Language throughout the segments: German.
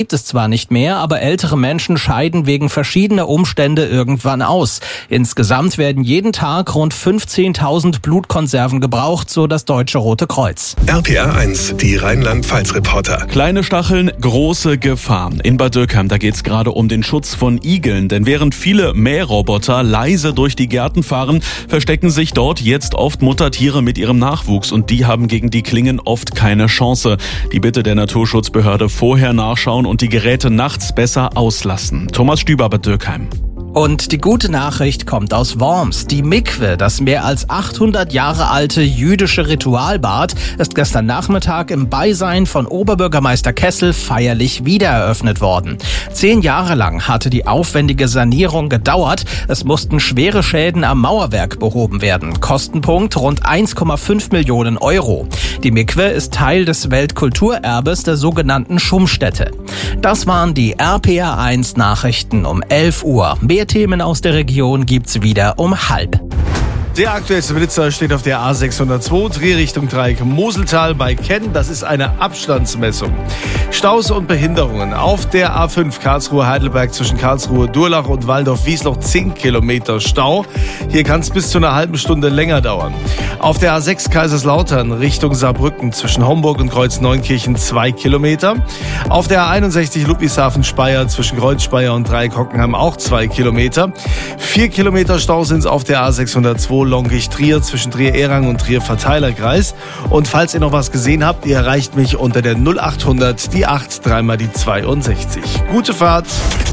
gibt es zwar nicht mehr, aber ältere Menschen scheiden wegen verschiedener Umstände irgendwann aus. Insgesamt werden jeden Tag rund 15.000 Blutkonserven gebraucht, so das Deutsche Rote Kreuz. RPR 1, die Rheinland-Pfalz-Reporter. Kleine Stacheln, große Gefahr. In Bad Dürkheim, da geht es gerade um den Schutz von Igeln. Denn während viele Mähroboter leise durch die Gärten fahren, verstecken sich dort jetzt oft Muttertiere mit ihrem Nachwuchs. Und die haben gegen die Klingen oft keine Chance. Die Bitte der Naturschutzbehörde: vorher nachschauen und die Geräte nachts besser auslassen. Thomas Stüber, Bad Dürkheim. Und die gute Nachricht kommt aus Worms. Die Mikwe, das mehr als 800 Jahre alte jüdische Ritualbad, ist gestern Nachmittag im Beisein von Oberbürgermeister Kessel feierlich wiedereröffnet worden. 10 Jahre lang hatte die aufwendige Sanierung gedauert. Es mussten schwere Schäden am Mauerwerk behoben werden. Kostenpunkt rund 1,5 Millionen Euro. Die Mikwe ist Teil des Weltkulturerbes der sogenannten Schummstätte. Das waren die RPR 1 Nachrichten um 11 Uhr. Mehr Themen aus der Region gibt's wieder um 12:30. Der aktuellste Blitzer steht auf der A602, Drehrichtung Dreieck Moseltal bei Kenn. Das ist eine Abstandsmessung. Staus und Behinderungen auf der A5 Karlsruhe-Heidelberg zwischen Karlsruhe-Durlach und Waldorf-Wiesloch 10 Kilometer Stau. Hier kann es bis zu einer halben Stunde länger dauern. Auf der A6 Kaiserslautern Richtung Saarbrücken zwischen Homburg und Kreuz-Neunkirchen 2 Kilometer. Auf der A61 Ludwigshafen-Speyer zwischen Kreuz-Speyer und Dreieck-Hockenheim auch 2 Kilometer. 4 Kilometer Stau sind es auf der A602 Longisch-Trier zwischen Trier-Erang und Trier-Verteilerkreis. Und falls ihr noch was gesehen habt, ihr erreicht mich unter der 0800 die 8 3 mal die 62. Gute Fahrt.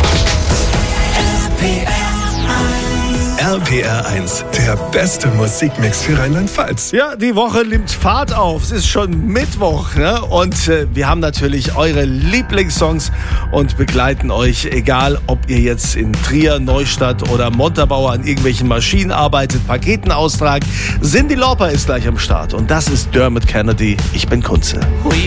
RPR 1, der beste Musikmix für Rheinland-Pfalz. Ja, die Woche nimmt Fahrt auf. Es ist schon Mittwoch, ne? Und wir haben natürlich eure Lieblingssongs und begleiten euch, egal ob ihr jetzt in Trier, Neustadt oder Montabaur an irgendwelchen Maschinen arbeitet, Paketen austragt. Cyndi Lauper ist gleich am Start und das ist Dermot Kennedy. Ich bin Kunze.